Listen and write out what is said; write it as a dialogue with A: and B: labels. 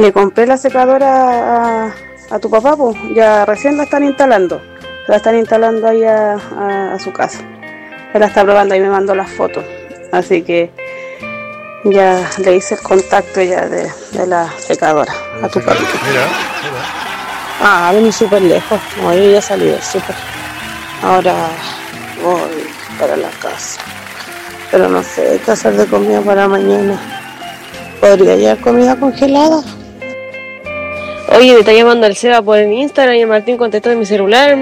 A: Le compré la secadora a tu papá, pues ya recién la están instalando. La están instalando ahí a su casa. Él la está probando y me mandó las fotos. Así que ya le hice el contacto ya de la secadora a tu papá.
B: Mira.
A: Ah, vení súper lejos. No, yo ya salí del súper. Ahora voy para la casa. Pero no sé qué hacer de comida para mañana. ¿Podría llevar comida congelada?
C: Oye, me está llamando el Seba por el Instagram y el Martín contestó de mi celular.